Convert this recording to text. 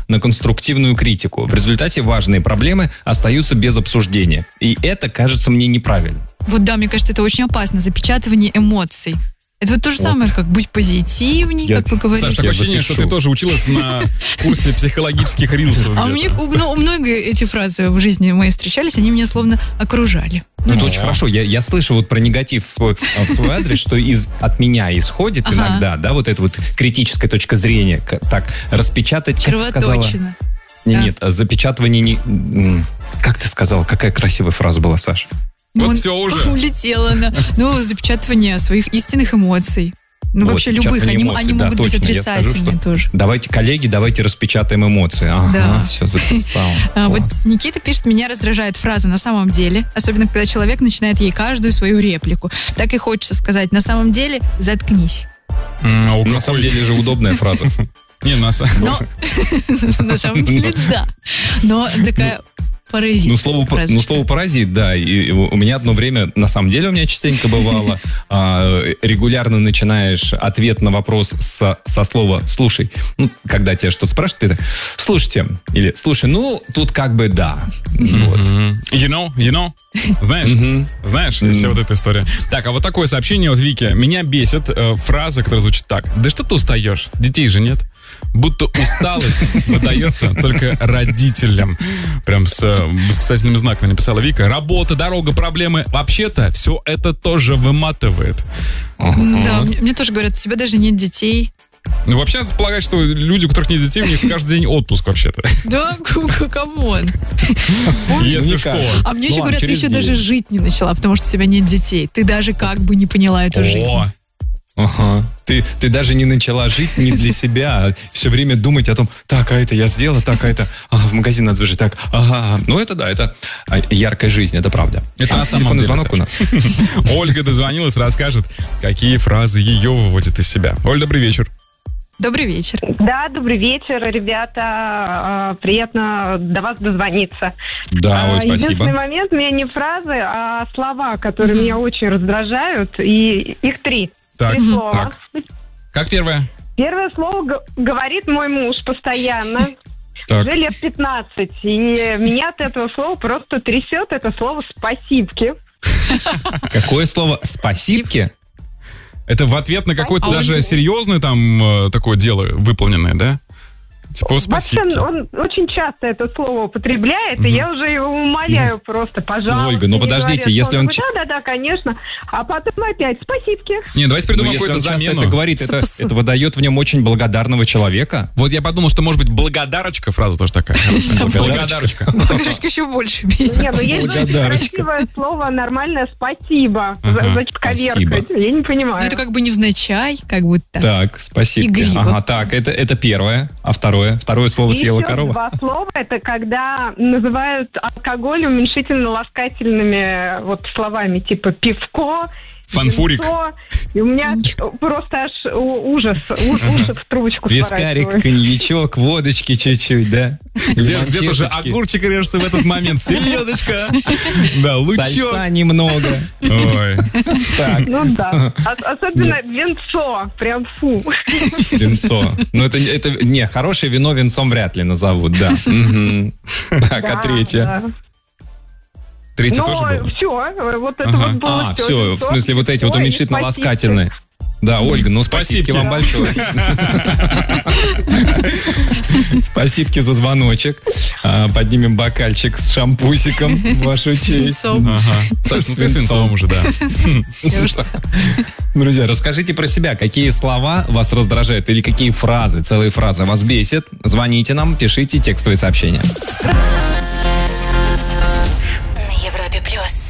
на конструктивную критику. В результате важные проблемы остаются без обсуждения. И это кажется мне неправильно. Вот да, мне кажется, это очень опасно. Запечатывание эмоций. Это вот то же самое, как будь позитивней, как вы говорите. Саш, такое ощущение, что ты тоже училась на курсе психологических рилсов. А у меня много эти фразы в жизни моей встречались, они меня словно окружали. Ну, это очень хорошо. Я слышу вот про негатив в свой адрес, что от меня исходит иногда, да, вот эта вот критическая точка зрения. Так, распечатать, как ты сказала? Червоточина. Нет, запечатывание не... Как ты сказала? Какая красивая фраза была, Саша? Вот все уже. Улетела она. Запечатывание своих истинных эмоций. Ну, вообще любых. Они могут быть отрицательные тоже. Давайте, коллеги, давайте распечатаем эмоции. Ага, все, записал. Вот Никита пишет, меня раздражает фраза «на самом деле», особенно когда человек начинает ей каждую свою реплику. Так и хочется сказать «на самом деле заткнись». На самом деле же удобная фраза. Не, на самом деле, да. Но такая... Паразит. Слово паразит, да. И у меня одно время, на самом деле, у меня частенько бывало, регулярно начинаешь ответ на вопрос со слова «слушай». Ну, когда тебя что-то спрашивают, ты так «слушайте» или «слушай, ну, тут как бы да». Вот. You know? Знаешь, вся вот эта история. Так, а вот такое сообщение от Вики. Меня бесит фраза, которая звучит так. Да что ты устаешь? Детей же нет. Будто усталость выдается только родителям. Прям с восклицательными знаками написала Вика. Работа, дорога, проблемы. Вообще-то все это тоже выматывает. Да, мне тоже говорят, у тебя даже нет детей. Ну, вообще, надо полагать, что люди, у которых нет детей, у них каждый день отпуск вообще-то. Да, камон. Если что. А мне еще говорят, ты еще даже жить не начала, потому что у тебя нет детей. Ты даже как бы не поняла эту жизнь. Ага. Ты даже не начала жить не для себя, а все время думать о том, так, а это я сделала, так, а это, в магазин надо сбежать, так, ага. Ну, это да, это яркая жизнь, это правда. Это на самом деле, звонок у нас. Ольга дозвонилась, расскажет, какие фразы ее выводят из себя. Оль, добрый вечер. Добрый вечер. Да, добрый вечер, ребята. Приятно до вас дозвониться. Да, Оль, спасибо. Единственный момент, у меня не фразы, а слова, которые меня очень раздражают, и их три. Так, три слова. так. Как первое? Первое слово говорит мой муж постоянно. Так. Уже лет 15. И меня от этого слова просто трясет. Это слово «спасибки». Какое слово? «Спасибки»? Это в ответ на какое-то даже серьезное там такое дело выполненное, да? Типа «спасибо». Вообще, он очень часто это слово употребляет, и я уже его умоляю просто, пожалуйста. Ольга, ну подождите, если он... Да, конечно. А потом опять «спасибки». Не, давайте придумаем какую-то замену. замену. Это говорит, это выдает в нем очень благодарного человека. Вот я подумал, что, может быть, благодарочка, фраза тоже такая. Благодарочка. Благодарочка еще больше бесит. Нет, ну есть красивое слово, нормальное «спасибо». Значит, коверкать. Я не понимаю. Ну это как бы невзначай, как будто. Так, спасибо. Ага, так, это первое. А второе? Второе слово съела корова. Два слова, это когда называют алкоголь уменьшительно-ласкательными вот словами, типа пивко, фанфурик. винцо. И у меня просто аж ужас в трубочку вискарик, коньячок, водочки чуть-чуть, да? Где-то же огурчик режется в этот момент, селедочка, да, лучок. Сальса немного. Ой. Так. Ну да. Особенно винцо. Прям фу. Винцо. Ну это не, хорошее вино винцом вряд ли назовут, да. Так, а третье? Третье тоже было? Все, вот это вот было все. Все, в смысле вот эти вот уменьшительно-ласкательные. Да, Ольга, ну спасибо вам большое. Спасибо за звоночек. Поднимем бокальчик с шампусиком в вашу честь. Саш, ну ты с винцом уже, да. Друзья, расскажите про себя, какие слова вас раздражают или какие фразы, целые фразы вас бесят. Звоните нам, пишите текстовые сообщения.